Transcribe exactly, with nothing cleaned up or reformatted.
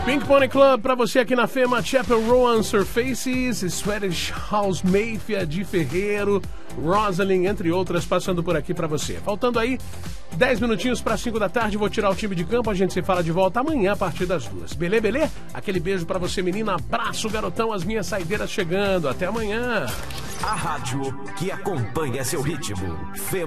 Pink Pony Club pra você aqui na Fema, Chapel Rowan Surfaces, Swedish House Mafia de Ferreiro, Rosalind, entre outras, passando por aqui pra você. Faltando aí dez minutinhos para cinco da tarde, vou tirar o time de campo, a gente se fala de volta amanhã a partir das duas. Belê, belê? Aquele beijo pra você, menina, abraço, garotão, as minhas saideiras chegando, até amanhã. A rádio que acompanha seu ritmo. Fema.